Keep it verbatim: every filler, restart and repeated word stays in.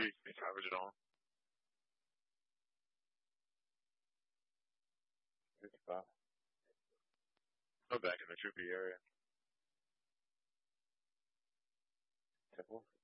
You can salvage it all. fifty-five. Go back in the troopy area. Temple.